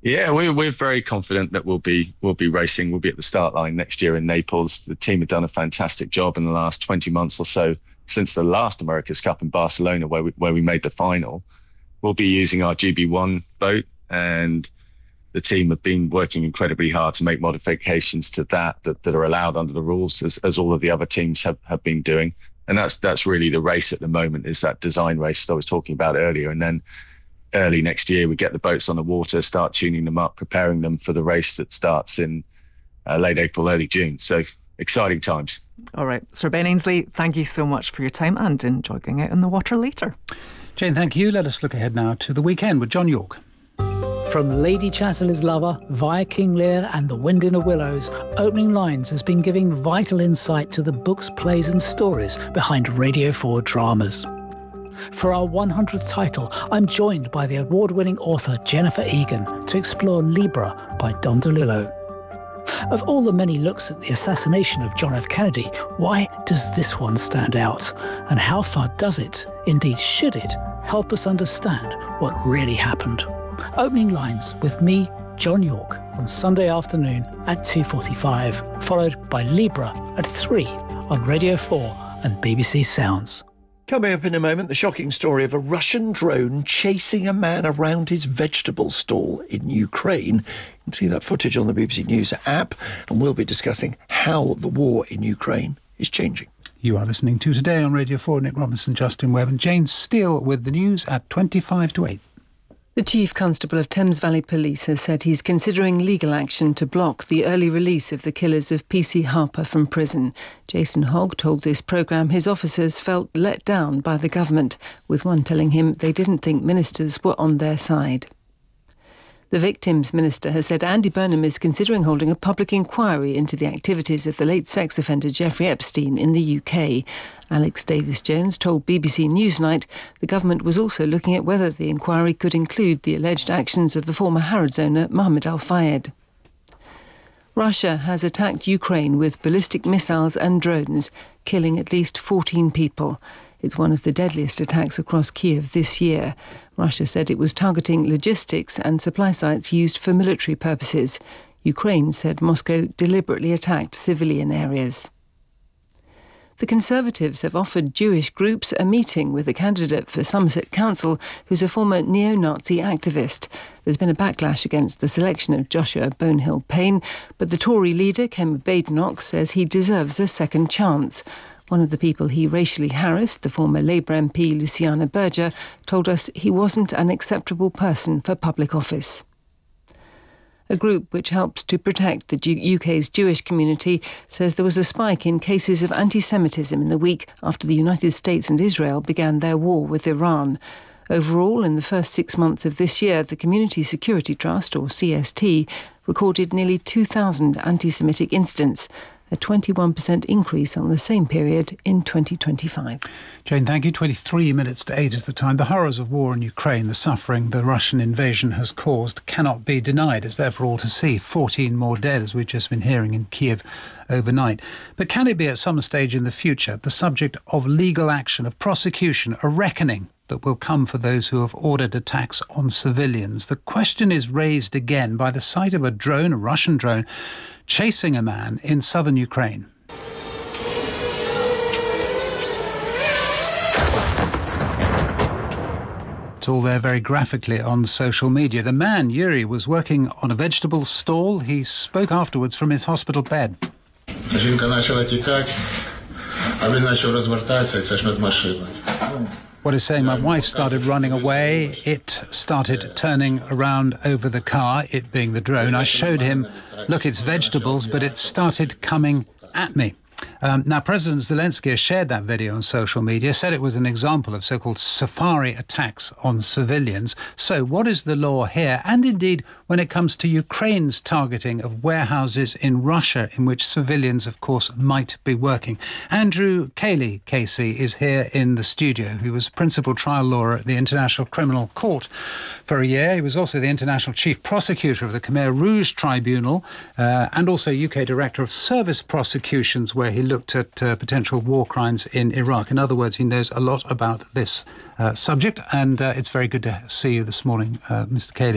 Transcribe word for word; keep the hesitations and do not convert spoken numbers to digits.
Yeah, we, we're very confident that we'll be we'll be racing. We'll be at the start line next year in Naples. The team have done a fantastic job in the last twenty months or so since the last America's Cup in Barcelona, where we where we made the final. We'll be using our G B one boat, and the team have been working incredibly hard to make modifications to that that, that are allowed under the rules, as, as all of the other teams have, have been doing. And that's that's really the race at the moment, is that design race that I was talking about earlier. And then early next year, we get the boats on the water, start tuning them up, preparing them for the race that starts in uh, late April, early June. So exciting times. All right. Sir Ben Ainsley, thank you so much for your time, and enjoy going out on the water later. Jane, thank you. Let us look ahead now to the weekend with John York. From Lady Chatterley's Lover via King Lear and The Wind in the Willows, Opening Lines has been giving vital insight to the books, plays and stories behind Radio four dramas. For our one hundredth title, I'm joined by the award-winning author Jennifer Egan to explore Libra by Don DeLillo. Of all the many looks at the assassination of John F. Kennedy, why does this one stand out? And how far does it, indeed should it, help us understand what really happened? Opening Lines with me, John York, on Sunday afternoon at two forty-five, followed by Libra at three on Radio four and B B C Sounds. Coming up in a moment, the shocking story of a Russian drone chasing a man around his vegetable stall in Ukraine. You can see that footage on the B B C News app, and we'll be discussing how the war in Ukraine is changing. You are listening to Today on Radio four. Nick Robinson, Justin Webb and Jane Steele with the news at twenty-five to eight. The Chief Constable of Thames Valley Police has said he's considering legal action to block the early release of the killers of P C Harper from prison. Jason Hogg told this programme his officers felt let down by the government, with one telling him they didn't think ministers were on their side. The Victims Minister has said Andy Burnham is considering holding a public inquiry into the activities of the late sex offender Jeffrey Epstein in the U K. Alex Davis-Jones told B B C Newsnight the government was also looking at whether the inquiry could include the alleged actions of the former Harrods owner Mohammed Al-Fayed. Russia has attacked Ukraine with ballistic missiles and drones, killing at least fourteen people. It's one of the deadliest attacks across Kiev this year. Russia said it was targeting logistics and supply sites used for military purposes. Ukraine said Moscow deliberately attacked civilian areas. The Conservatives have offered Jewish groups a meeting with a candidate for Somerset Council who's a former neo-Nazi activist. There's been a backlash against the selection of Joshua Bonehill-Payne, but the Tory leader, Kemba Badenoch, says he deserves a second chance. One of the people he racially harassed, the former Labour M P Luciana Berger, told us he wasn't an acceptable person for public office. A group which helps to protect the U K's Jewish community says there was a spike in cases of anti-Semitism in the week after the United States and Israel began their war with Iran. Overall, in the first six months of this year, the Community Security Trust, or C S T, recorded nearly two thousand anti-Semitic incidents, a twenty-one percent increase on the same period in twenty twenty-five. Jane, thank you. twenty-three minutes to eight is the time. The horrors of war in Ukraine, the suffering the Russian invasion has caused, cannot be denied. It's there for all to see. fourteen more dead, as we've just been hearing, in Kiev overnight. But can it be at some stage in the future the subject of legal action, of prosecution, a reckoning that will come for those who have ordered attacks on civilians? The question is raised again by the sight of a drone, a Russian drone, chasing a man in southern Ukraine. It's all there very graphically on social media. The man, Yuri, was working on a vegetable stall. He spoke afterwards from his hospital bed. What is saying, my wife started running away. It started turning around over the car, it being the drone. I showed him, look, it's vegetables, but it started coming at me. Um, now, President Zelensky has shared that video on social media, said it was an example of so-called safari attacks on civilians. So what is the law here? And indeed, when it comes to Ukraine's targeting of warehouses in Russia, in which civilians, of course, might be working. Andrew Cayley, Casey, is here in the studio. He was principal trial lawyer at the International Criminal Court for a year. He was also the international chief prosecutor of the Khmer Rouge Tribunal uh, and also U K director of service prosecutions, where he looked at uh, potential war crimes in Iraq. In other words, he knows a lot about this uh, subject, and uh, it's very good to see you this morning, uh, Mister Cayley.